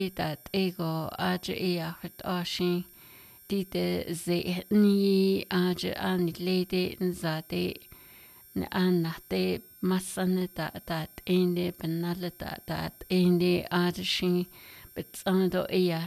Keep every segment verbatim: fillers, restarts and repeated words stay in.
that ego aja ea hut ashin dite ze ni aja ani lede nzade ne anate masane da dat ende benale da dat ende aja shin betsando ea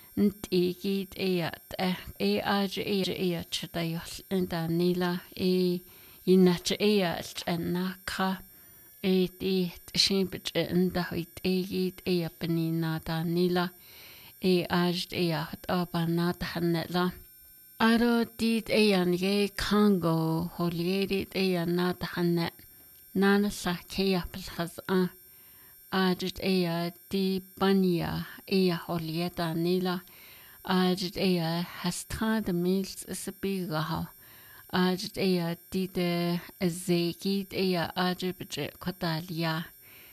ntigit ea e aja ea ea chadayos enda nila e inacha ea chenaka e di shimbit enda hoit egit ea penina da nila e ajd ea hot abanat hanela aro dit ea nge Congo holierit ea nat hanne nana sa kea plhaz a ajd ea di banya ea holieta nila ajd ea hastra de mils sebiga ajd ea di de zegit ea ajd kotalia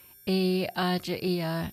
e ajd ea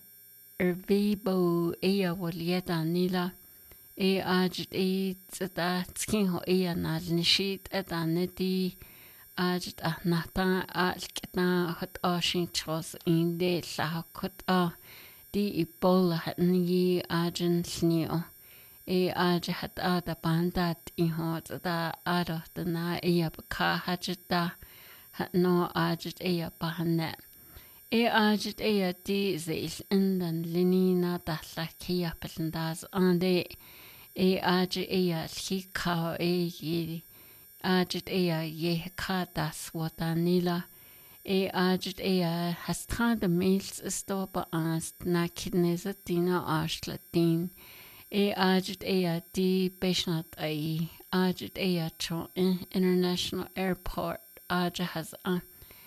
ervibo ea holieta nila e ajd e tsata tskin ho ea nal nishit eta neti ajd ahnata alkna hot ashin chos inde la kot a di ibola hatni ajin snio e aj hat ada bandat i hot da ada na ea baka hajda hatno ajd ea bahne e ajd ea di zeil indan linina dalla kia pelndas ande e aj ea lika e ye ajd ea ye kadas watanila e ajd ea hastra de mails stopa ast na kidneza dina ashlatin e ajd ea di beshnat ai ajd ea cho international airport aj has a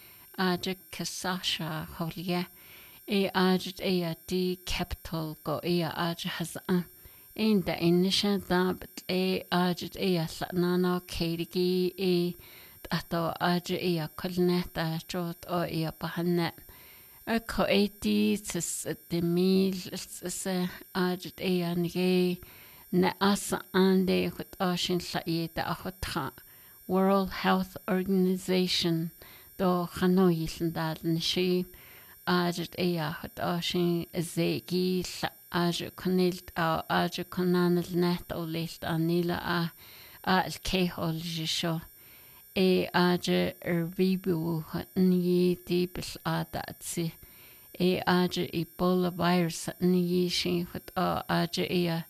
aj kasasha holia e ajd ea di capital go ea aj has a in the initial that e ajd ea nana kedigi e ato aj ea kolneta chot o ea bahanne a ko eighty tis de mil se ajd ea nge na asa ande hot ashin la e da hotra World Health Organization do hanoi sandal nishi ajd ea hot ashin zegi aj konilt a aj konanel net o list anila a a kehol jisho e aj ervibu ni dibel adatsi e aj ebola virus ni shin hot a aj ea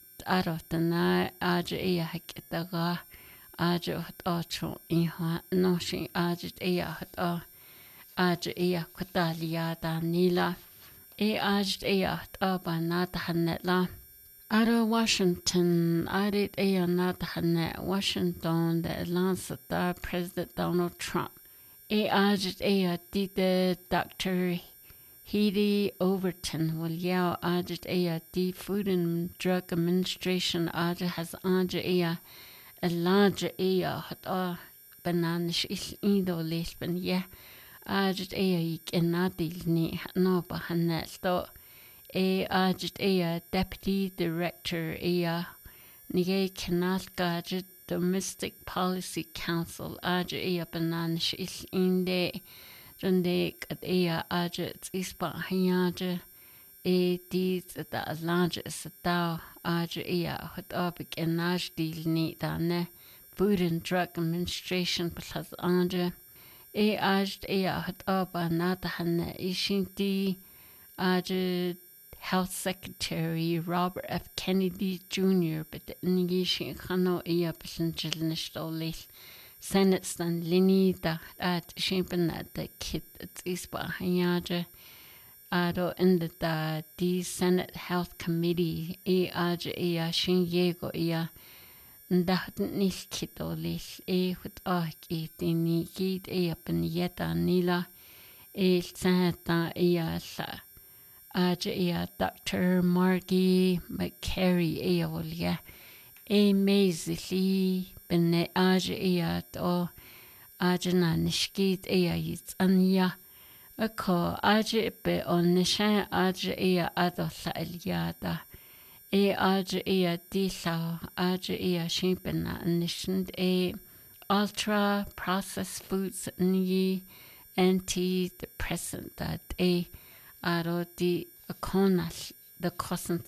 arotana aj ea hakitaga aj hot acho i ha no shin aj ea hot a aj ea kotalia da nila e ajd ea aba nat hanetla ara Washington arid ea nat hanet Washington the Lancet da President Donald Trump e ajd ea dide Doctor Heidi Overton will yell ajd ea the Food and Drug Administration ajd has ajd ea a large ea hot a bananish is indo lesben yeah ajd ea ik enadil ni no bahanel sto e ajd ea deputy director ea nige kanal gadget domestic policy council ajd ea bananish is inde runde kat ea ajd ispa hayaje e di da large sta ajd ea hot up ik enadil ni dane Food and Drug Administration plus ajd e ajd ea hot aba nat hanne ishinti ajd Health Secretary Robert F. Kennedy Junior but nigishin khano ea pesenjelnistoli Senate stan lini da at shimpen at the kit ispa hayaje ado in the da the Senate Health Committee e ajd ea shin yego ea ndaht nis kitolis e hut aki tini git e apen yeta nila e santa ea sa aj ea Doctor Margie McCary ea volya e mezili benne aj ea to ajna nishkit ea yits anya ako aj be on nishan aj ea adosa eliada e aj ea disa aj ea shimpena nishnd e ultra processed foods ni antidepressant that e aro di akonas the cousin